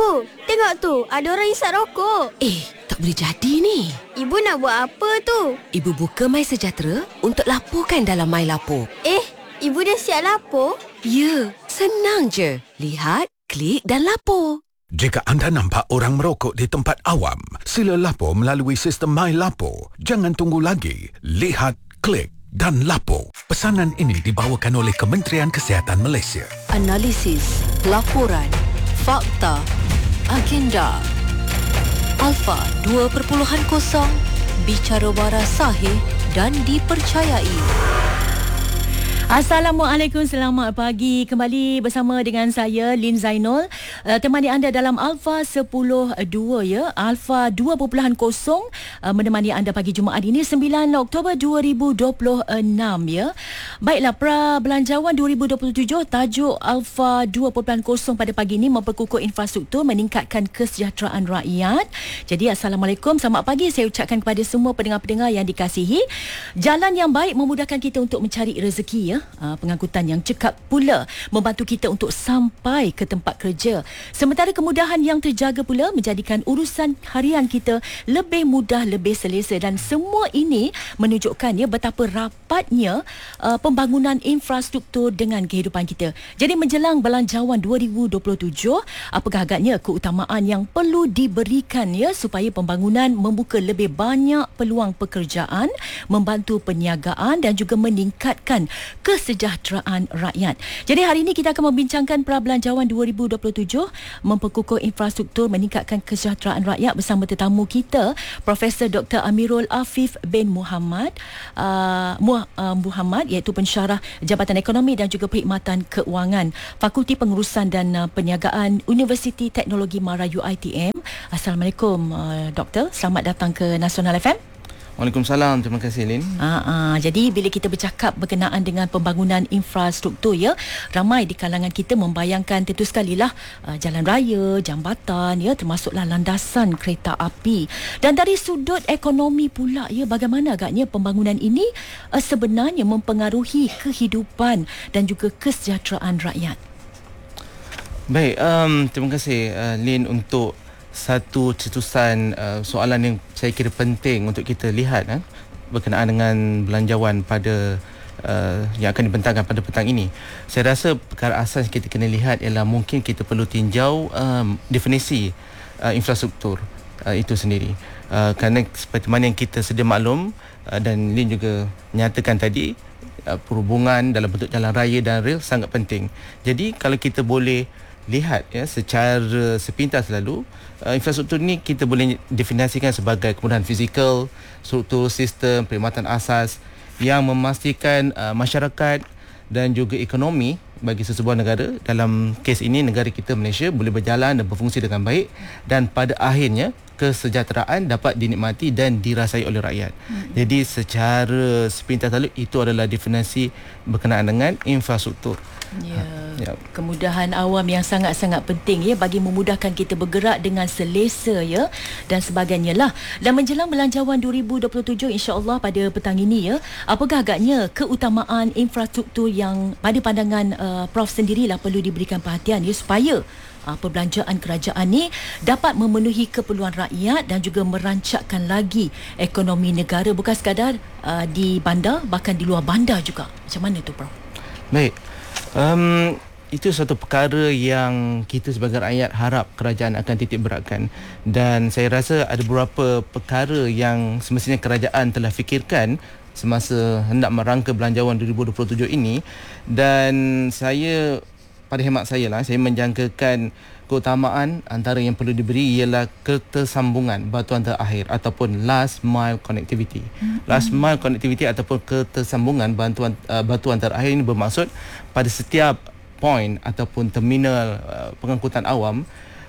Ibu, tengok tu, ada orang isap rokok. Tak boleh jadi ni. Ibu nak buat apa tu? Ibu buka My Sejahtera untuk laporkan dalam My Lapor. Ibu dah siap lapor? Ya, senang je. Lihat, klik dan lapor. Jika anda nampak orang merokok di tempat awam, sila lapor melalui sistem My Lapor. Jangan tunggu lagi. Lihat, klik dan lapor. Pesanan ini dibawakan oleh Kementerian Kesihatan Malaysia. Analisis, laporan, fakta, agenda. Alpha 2.0, bicara waras sahih dan dipercayai. Assalamualaikum, selamat pagi. Kembali bersama dengan saya, Lin Zainul. Temani anda dalam Alpha 10.2 ya. Alpha 2.0 menemani anda pagi Jumaat ini 9 Oktober 2026 ya. Baiklah, Pra-Belanjawan 2027 tajuk Alpha 2.0 pada pagi ini memperkukuh infrastruktur meningkatkan kesejahteraan rakyat. Jadi Assalamualaikum, selamat pagi saya ucapkan kepada semua pendengar-pendengar yang dikasihi. Jalan yang baik memudahkan kita untuk mencari rezeki ya. Pengangkutan yang cekap pula membantu kita untuk sampai ke tempat kerja. Sementara kemudahan yang terjaga pula menjadikan urusan harian kita lebih mudah, lebih selesa, dan semua ini menunjukkan ya betapa rapatnya pembangunan infrastruktur dengan kehidupan kita. Jadi menjelang Belanjawan 2027, apakah agaknya keutamaan yang perlu diberikan ya supaya pembangunan membuka lebih banyak peluang pekerjaan, membantu perniagaan dan juga meningkatkan kesejahteraan rakyat. Jadi hari ini kita akan membincangkan Pra-Belanjawan 2027 memperkukuh infrastruktur meningkatkan kesejahteraan rakyat bersama tetamu kita, Profesor Dr. Amirul Afif bin Muhammad iaitu pensyarah Jabatan Ekonomi dan juga Perkhidmatan Keuangan, Fakulti Pengurusan dan Perniagaan Universiti Teknologi Mara UiTM. Assalamualaikum Doktor, selamat datang ke Nasional FM. Waalaikumsalam, terima kasih Lin. Jadi bila kita bercakap berkenaan dengan pembangunan infrastruktur ya, ramai di kalangan kita membayangkan tentu sekali lah jalan raya, jambatan ya, termasuklah landasan kereta api. Dan dari sudut ekonomi pula ya, bagaimana agaknya pembangunan ini sebenarnya mempengaruhi kehidupan dan juga kesejahteraan rakyat? Baik, terima kasih Lin untuk satu cetusan soalan yang saya kira penting untuk kita lihat berkenaan dengan belanjawan pada yang akan dibentangkan pada petang ini. Saya rasa perkara asas kita kena lihat ialah mungkin kita perlu tinjau definisi infrastruktur itu sendiri. Kerana seperti mana yang kita sedia maklum dan Lin juga nyatakan tadi, perhubungan dalam bentuk jalan raya dan rel sangat penting. Jadi kalau kita boleh lihat ya secara sepintas lalu, infrastruktur ni kita boleh definisikan sebagai kemudahan fizikal, struktur, sistem, perkhidmatan asas yang memastikan masyarakat dan juga ekonomi bagi sesebuah negara, dalam kes ini negara kita Malaysia, boleh berjalan dan berfungsi dengan baik, dan pada akhirnya kesejahteraan dapat dinikmati dan dirasai oleh rakyat. Jadi secara sepintas lalu itu adalah definisi berkenaan dengan infrastruktur. Kemudahan awam yang sangat-sangat penting ya bagi memudahkan kita bergerak dengan selesa ya dan sebagainya lah. Dan menjelang Belanjawan 2027 insya-Allah pada petang ini ya, apakah agaknya keutamaan infrastruktur yang pada pandangan Prof sendirilah perlu diberikan perhatian ya supaya perbelanjaan kerajaan ni dapat memenuhi keperluan rakyat dan juga merancakkan lagi ekonomi negara, bukan sekadar di bandar, bahkan di luar bandar juga. Macam mana tu Prof? Baik. Itu satu perkara yang kita sebagai rakyat harap kerajaan akan titik beratkan, dan saya rasa ada beberapa perkara yang semestinya kerajaan telah fikirkan semasa hendak merangka Belanjawan 2027 ini. Dan saya, pada hemat saya saya menjangkakan keutamaan antara yang perlu diberi ialah ketersambungan batu antar akhir ataupun last mile connectivity. Last mile connectivity ataupun ketersambungan batu antar akhir ini bermaksud pada setiap point ataupun terminal pengangkutan awam,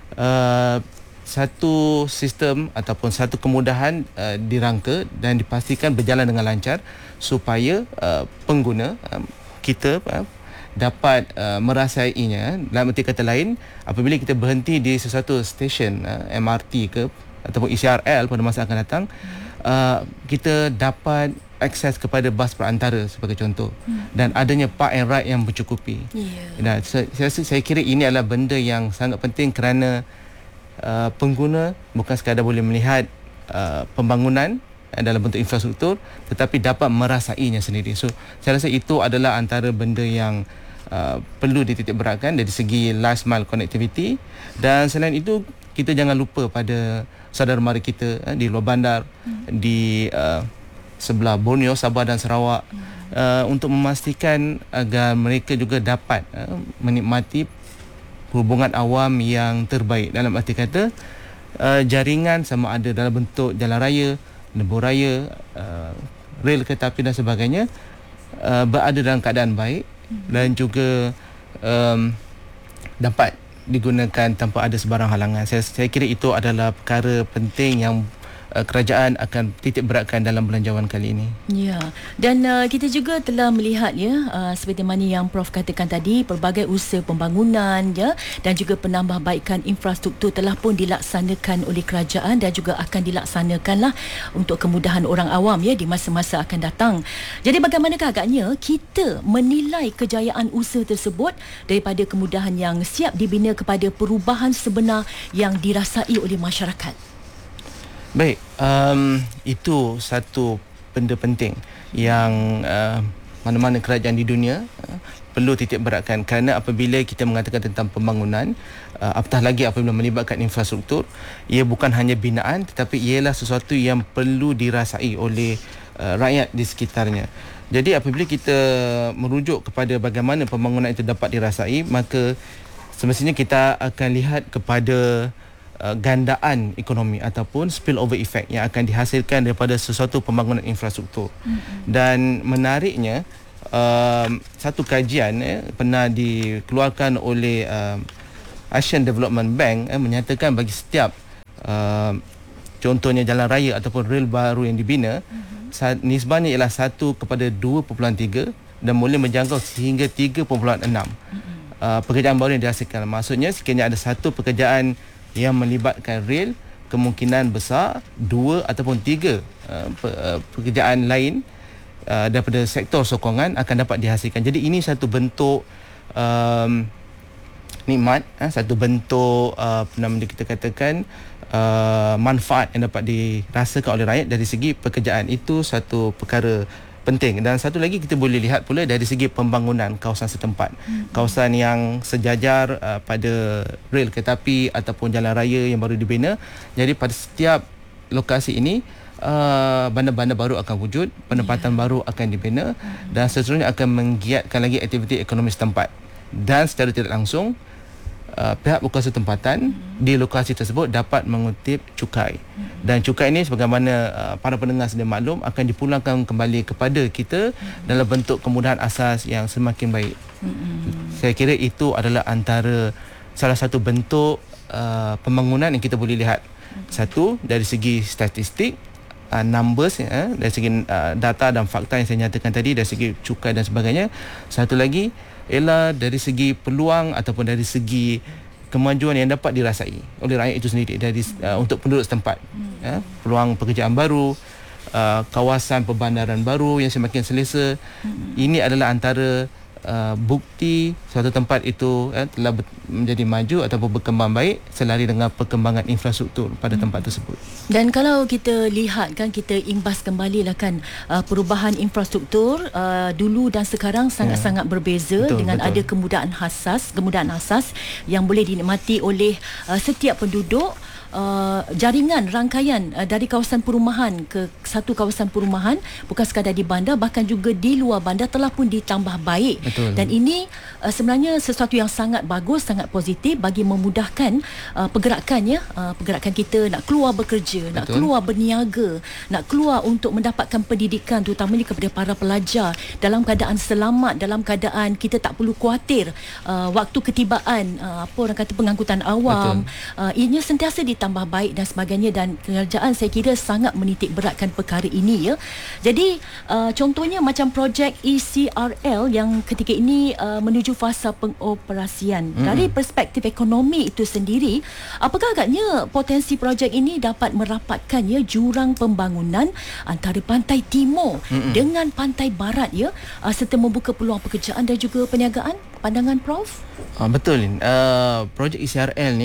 satu sistem ataupun satu kemudahan dirangka dan dipastikan berjalan dengan lancar supaya pengguna kita dapat merasainya. Dalam arti kata lain, apabila kita berhenti di sesuatu stesen MRT ke ataupun ECRL pada masa akan datang, kita dapat akses kepada bas perantara sebagai contoh, dan adanya park and ride yang mencukupi. Dan saya kira ini adalah benda yang sangat penting kerana pengguna bukan sekadar boleh melihat pembangunan dalam bentuk infrastruktur, tetapi dapat merasainya sendiri. So saya rasa itu adalah antara benda yang perlu dititik beratkan dari segi last mile connectivity. Dan selain itu, kita jangan lupa pada saudara mara kita di luar bandar, di sebelah Borneo, Sabah dan Sarawak, untuk memastikan agar mereka juga dapat menikmati hubungan awam yang terbaik. Dalam arti kata, jaringan sama ada dalam bentuk jalan raya, lebuh raya, rel kereta api dan sebagainya berada dalam keadaan baik dan juga dapat digunakan tanpa ada sebarang halangan. Saya kira itu adalah perkara penting yang kerajaan akan titik beratkan dalam belanjawan kali ini. Ya, dan kita juga telah melihat seperti mana yang Prof katakan tadi, pelbagai usaha pembangunan dan juga penambahbaikan infrastruktur telah pun dilaksanakan oleh kerajaan dan juga akan dilaksanakanlah untuk kemudahan orang awam di masa-masa akan datang. Jadi bagaimanakah agaknya kita menilai kejayaan usaha tersebut daripada kemudahan yang siap dibina kepada perubahan sebenar yang dirasai oleh masyarakat? Baik, itu satu benda penting yang mana-mana kerajaan di dunia perlu titik beratkan, kerana apabila kita mengatakan tentang pembangunan, apatah lagi apabila melibatkan infrastruktur, ia bukan hanya binaan tetapi ialah sesuatu yang perlu dirasai oleh rakyat di sekitarnya. Jadi apabila kita merujuk kepada bagaimana pembangunan itu dapat dirasai, maka semestinya kita akan lihat kepada gandaan ekonomi ataupun spillover effect yang akan dihasilkan daripada sesuatu pembangunan infrastruktur. Dan menariknya, satu kajian pernah dikeluarkan oleh Asian Development Bank menyatakan bagi setiap contohnya jalan raya ataupun rel baru yang dibina, nisbahnya ialah 1:2.3 dan boleh menjangkau sehingga 3.6 pekerjaan baru yang dihasilkan. Maksudnya sekiranya ada satu pekerjaan yang melibatkan rel, kemungkinan besar 2 ataupun 3 pekerjaan lain daripada sektor sokongan akan dapat dihasilkan. Jadi ini satu bentuk nikmat, satu bentuk kita katakan manfaat yang dapat dirasakan oleh rakyat dari segi pekerjaan. Itu satu perkara penting. Dan satu lagi kita boleh lihat pula dari segi pembangunan kawasan setempat. Kawasan yang sejajar pada rel kereta api ataupun jalan raya yang baru dibina. Jadi pada setiap lokasi ini bandar-bandar baru akan wujud, penempatan baru akan dibina dan seterusnya akan menggiatkan lagi aktiviti ekonomi setempat. Dan secara tidak langsung pihak berkuasa tempatan di lokasi tersebut dapat mengutip cukai. Dan cukai ini sebagaimana para pendengar sedia maklum akan dipulangkan kembali kepada kita dalam bentuk kemudahan asas yang semakin baik. Saya kira itu adalah antara salah satu bentuk pembangunan yang kita boleh lihat. Satu, dari segi statistik, numbers, dari segi data dan fakta yang saya nyatakan tadi, dari segi cukai dan sebagainya. Satu lagi ialah dari segi peluang ataupun dari segi kemajuan yang dapat dirasai oleh rakyat itu sendiri dari untuk penduduk setempat. Peluang pekerjaan baru, kawasan perbandaran baru yang semakin selesa. Ini adalah antara bukti suatu tempat itu telah menjadi maju ataupun berkembang baik selari dengan perkembangan infrastruktur pada tempat tersebut. Dan kalau kita lihat kan, kita imbas kembali lah kan, perubahan infrastruktur dulu dan sekarang sangat-sangat berbeza. Betul, dengan ada kemudahan asas yang boleh dinikmati oleh setiap penduduk. Jaringan rangkaian dari kawasan perumahan ke satu kawasan perumahan, bukan sekadar di bandar, bahkan juga di luar bandar telah pun ditambah baik. Betul. Dan ini sebenarnya sesuatu yang sangat bagus, sangat positif bagi memudahkan pergerakan kita nak keluar bekerja. Betul. Nak keluar berniaga, nak keluar untuk mendapatkan pendidikan, terutamanya kepada para pelajar dalam keadaan selamat, dalam keadaan kita tak perlu khawatir waktu ketibaan pengangkutan awam. Ianya sentiasa tambah baik dan sebagainya, dan kerajaan saya kira sangat menitik beratkan perkara ini ya. Jadi contohnya macam projek ECRL yang ketika ini menuju fasa pengoperasian. Dari perspektif ekonomi itu sendiri, apakah agaknya potensi projek ini dapat merapatkan jurang pembangunan antara pantai timur dengan pantai barat serta membuka peluang pekerjaan dan juga perniagaan? Pandangan Prof? Betul. Projek ECRL ni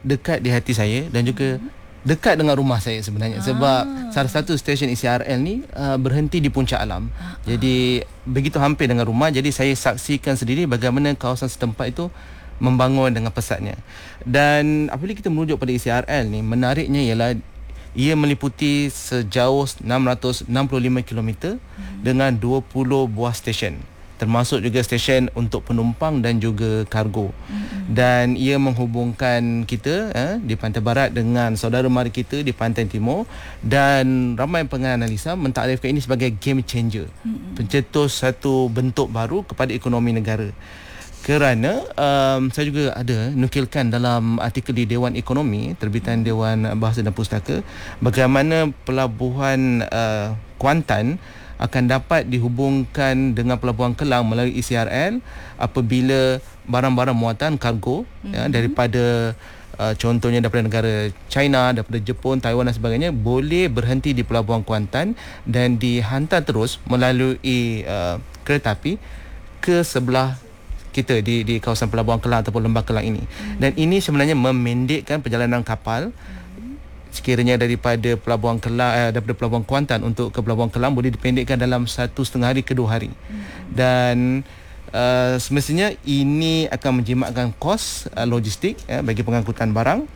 dekat di hati saya dan juga dekat dengan rumah saya sebenarnya. Sebab salah satu stesen ECRL ni berhenti di Puncak Alam. Jadi begitu hampir dengan rumah, jadi saya saksikan sendiri bagaimana kawasan setempat itu membangun dengan pesatnya. Dan apabila kita merujuk pada ECRL ni, menariknya ialah ia meliputi sejauh 665 km dengan 20 buah stesen, termasuk juga stesen untuk penumpang dan juga kargo. Dan ia menghubungkan kita di pantai barat dengan saudara mara kita di pantai timur, dan ramai penganalisa mentakrifkan ini sebagai game changer, pencetus satu bentuk baru kepada ekonomi negara. Kerana saya juga ada nukilkan dalam artikel di Dewan Ekonomi, terbitan Dewan Bahasa dan Pustaka, bagaimana pelabuhan Kuantan akan dapat dihubungkan dengan Pelabuhan Kelang melalui ECRL apabila barang-barang muatan kargo daripada contohnya daripada negara China, daripada Jepun, Taiwan dan sebagainya boleh berhenti di Pelabuhan Kuantan dan dihantar terus melalui kereta api ke sebelah kita di kawasan Pelabuhan Kelang ataupun Lembah Kelang ini. Dan ini sebenarnya memendekkan perjalanan kapal. Sekiranya daripada Pelabuhan Kelang, daripada Pelabuhan Kuantan untuk ke Pelabuhan Kelang boleh dipendekkan dalam 1.5 hari ke 2 hari. Dan semestinya ini akan menjimatkan kos logistik bagi pengangkutan barang.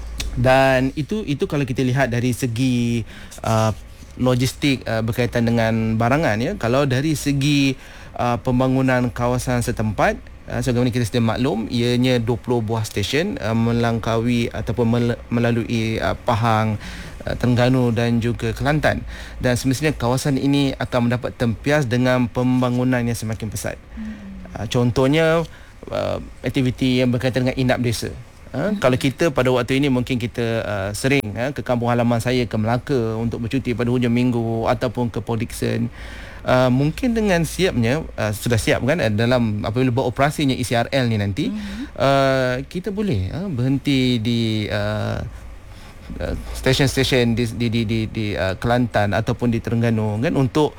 Dan itu kalau kita lihat dari segi logistik berkaitan dengan barangan, ya. Kalau dari segi pembangunan kawasan setempat, sebagaimana kita sedia maklum, ianya 20 buah stesen melangkaui ataupun melalui Pahang, Terengganu dan juga Kelantan. Dan semestinya kawasan ini akan mendapat tempias dengan pembangunan yang semakin pesat. Contohnya aktiviti yang berkaitan dengan inap desa. Kalau kita pada waktu ini mungkin kita sering ke kampung halaman saya ke Melaka untuk bercuti pada hujung minggu ataupun ke Port Dickson. Mungkin dengan siapnya sudah siap kan dalam apabila beroperasinya ECRL ni nanti, kita boleh berhenti di stesen-stesen di Kelantan ataupun di Terengganu kan untuk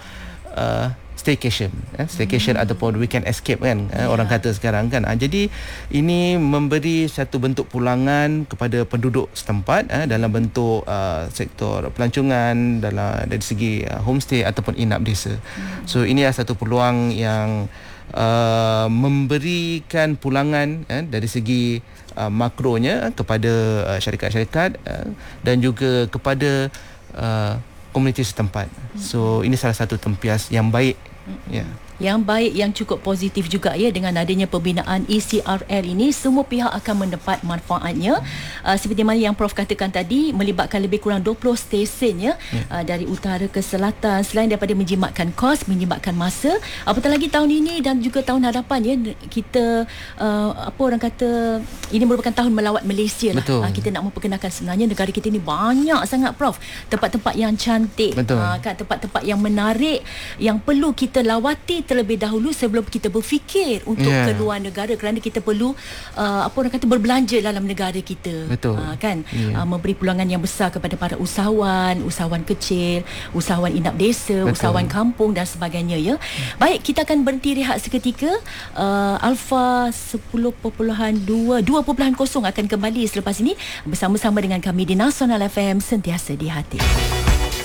staycation ataupun weekend escape kan, orang kata sekarang kan. Jadi ini memberi satu bentuk pulangan kepada penduduk setempat dalam bentuk sektor pelancongan, dari segi homestay ataupun inap desa. So ini adalah satu peluang yang memberikan pulangan dari segi makronya kepada syarikat-syarikat dan juga kepada komuniti setempat. So ini salah satu tempias yang baik. Ya. Yang baik, yang cukup positif juga, ya. Dengan adanya pembinaan ECRL ini, semua pihak akan mendapat manfaatnya. Seperti mana yang Prof katakan tadi, melibatkan lebih kurang 20 stesen, ya. Dari utara ke selatan. Selain daripada menjimatkan kos, menjimatkan masa, apatah lagi tahun ini dan juga tahun hadapan, ya, kita orang kata ini merupakan tahun melawat Malaysia lah. Kita nak memperkenalkan sebenarnya negara kita ni banyak sangat, Prof, tempat-tempat yang cantik, kan, tempat-tempat yang menarik yang perlu kita lawati terlebih dahulu sebelum kita berfikir untuk keluar negara, kerana kita perlu berbelanja dalam negara kita. Kan, memberi peluangan yang besar kepada para usahawan kecil, usahawan inap desa, usahawan kampung dan sebagainya, ya. Baik, kita akan berhenti rehat seketika. Alpha 10.2 2.0 akan kembali selepas ini bersama-sama dengan kami di Nasional FM, sentiasa di hati.